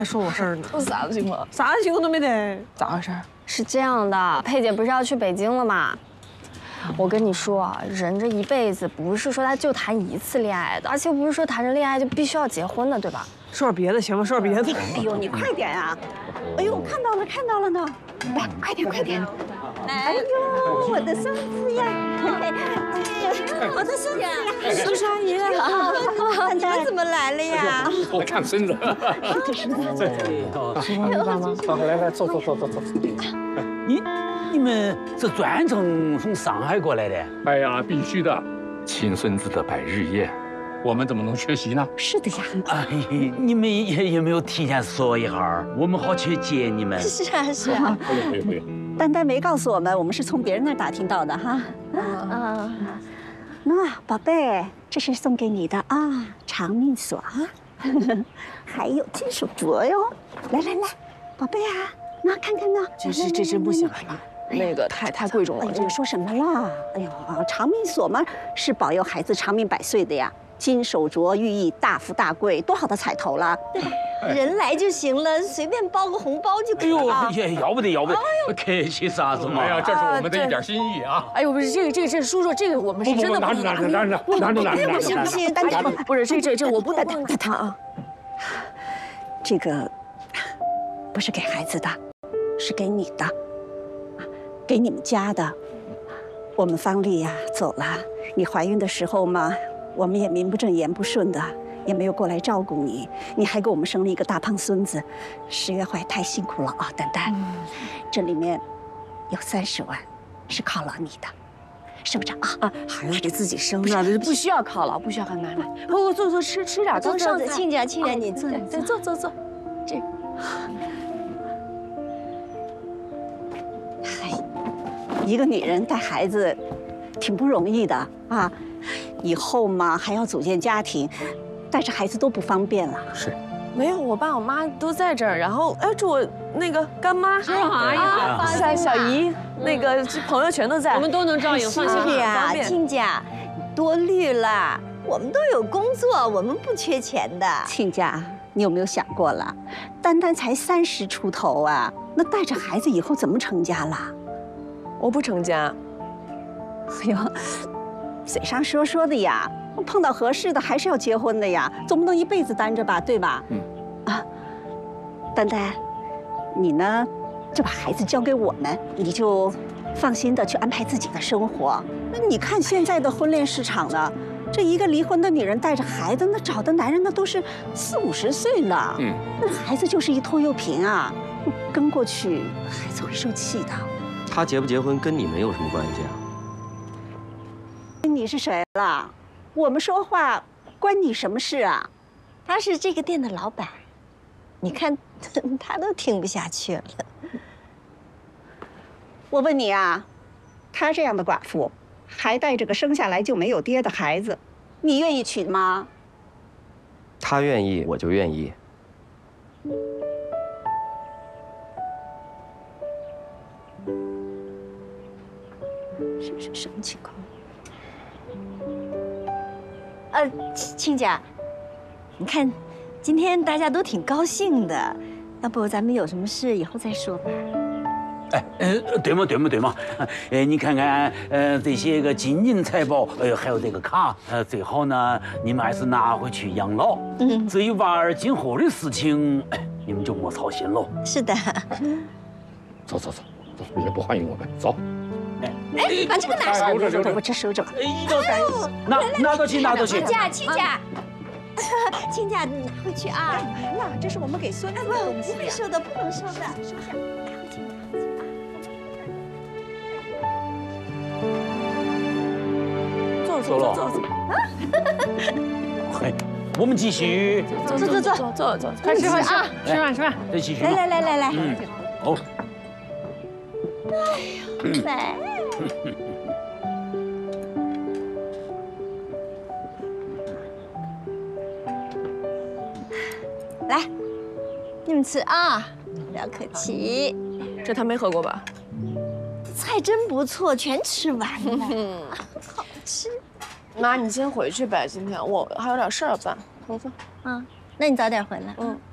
还说我事儿呢？ 有啥子情况？ 啥子情况都没得。 咋回事？ 是这样的，佩姐不是要去北京了吗？我跟你说啊，人这一辈子不是说他就谈一次恋爱的，而且不是说谈着恋爱就必须要结婚的，对吧？ 说点别的行吗？说点别的。 哎呦，你快点啊！哎呦，看到了，看到了呢！来，快点，快点！哎呦，我的孙子呀！我的孙子呀！ 叔叔阿姨了， 你们怎么来了呀？ 我看孙子。 叔叔你爸妈。 好，来，坐。 你们是专程从上海过来的？ 哎呀，必须的，亲孙子的百日宴，我们怎么能缺席呢？ 是的呀。 哎，你们也没有提前说一下，我们好去接你们。 是啊，是啊。 不用。 丹丹没告诉我们，我们是从别人那儿打听到的哈。那宝贝，这是送给你的啊，长命锁啊，还有金手镯哟。来，宝贝啊，那看看呢。 这真不行，那个太贵重了。 哎，这个说什么啦？哎呀，长命锁嘛，是保佑孩子长命百岁的呀。金手镯寓意大富大贵，多好的彩头了，对吧？人来就行了，随便包个红包就可以了。 哎呦，要不得，客气啥子嘛？ 哎呀，这是我们的一点心意啊！ 哎呦，不是这叔叔，这个我们是真的拿着。 不行，丹丹， 不是这我不能谈啊。 这个不是给孩子的，是给你的，给你们家的。我们方丽呀走了，你怀孕的时候嘛，我们也名不正言不顺的，也没有过来照顾你，你还给我们生了一个大胖孙子，10月怀太辛苦了啊，丹丹。这里面有30万，是犒劳你的，是不是啊？ 孩子得自己生啊，不需要犒劳，不需要来。坐，吃点， 坐，亲家，你坐， 对，坐。这。 一个女人带孩子，挺不容易的啊。以后嘛，还要组建家庭，带着孩子都不方便了。 是。 没有，我爸我妈都在这儿，然后这我那个干妈、 阿姨、 小姨，那个朋友全都在， 我们都能照应，放心呀，亲家，多虑了，我们都有工作，我们不缺钱的。亲家，你有没有想过了？丹丹才30出头啊，那带着孩子以后怎么成家了？ 我不成家。 哎呦，嘴上说的呀，碰到合适的还是要结婚的呀，总不能一辈子单着吧，对吧？丹丹，你呢，就把孩子交给我们，你就放心的去安排自己的生活。那你看现在的婚恋市场呢，这一个离婚的女人带着孩子，那找的男人那都是40、50岁了，那孩子就是一拖油瓶啊，跟过去孩子会受气的。 他结不结婚跟你们有什么关系啊？ 你是谁了？我们说话关你什么事啊？ 他是这个店的老板，你看他都听不下去了。 我问你啊，她这样的寡妇，还带着个生下来就没有爹的孩子，你愿意娶吗？ 他愿意，我就愿意。 是什么情况？ 亲家，你看，今天大家都挺高兴的，要不咱们有什么事以后再说吧。 对嘛，你看看，这些个金银财宝，还有这个卡，最好呢，你们还是拿回去养老。至于娃儿今后的事情，你们就莫操心喽。 是的。 走，也不欢迎我们，走。 把这个拿上， 我这收着吧。 拿到去。 亲家，你拿回去啊！ 来了，这是我们给孙子的东西。 不会收的，不能收的，收下。 坐。 我们继续。 坐，快吃饭啊！吃饭。 再继续。 来。 好。 来。来，你们吃啊，不要客气。 这他没喝过吧？ 菜真不错，全吃完了，好吃。 妈，你先回去呗，今天我还有点事儿要办。 那你早点回来。